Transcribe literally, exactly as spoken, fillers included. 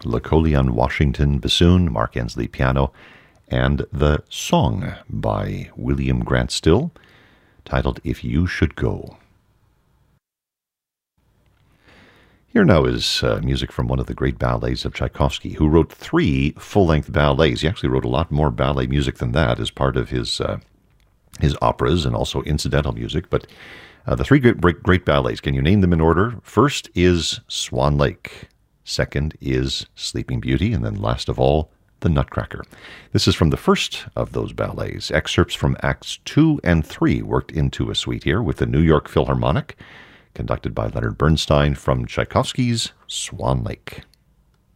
Lacolion Washington bassoon, Mark Ensley piano, and The Song by William Grant Still, titled If You Should Go. Here now is uh, music from one of the great ballets of Tchaikovsky, who wrote three full-length ballets. He actually wrote a lot more ballet music than that as part of his uh, his operas and also incidental music. But uh, the three great, great ballets, can you name them in order? First is Swan Lake. Second is Sleeping Beauty. And then last of all, The Nutcracker. This is from the first of those ballets. Excerpts from Acts two and three worked into a suite here with the New York Philharmonic, conducted by Leonard Bernstein, from Tchaikovsky's Swan Lake.